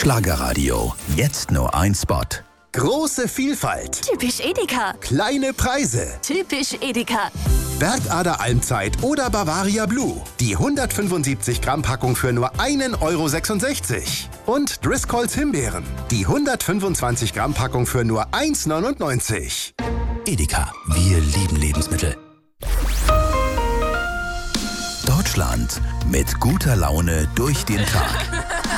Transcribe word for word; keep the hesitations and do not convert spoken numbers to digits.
Schlagerradio. Jetzt nur ein Spot. Große Vielfalt. Typisch Edeka. Kleine Preise. Typisch Edeka. Bergader Almzeit oder Bavaria Blue. Die hundertfünfundsiebzig Gramm Packung für nur einen Euro sechsundsechzig. Und Driscolls Himbeeren. Die hundertfünfundzwanzig Gramm Packung für nur eins neunundneunzig. Edeka, wir lieben Lebensmittel. Deutschland mit guter Laune durch den Tag.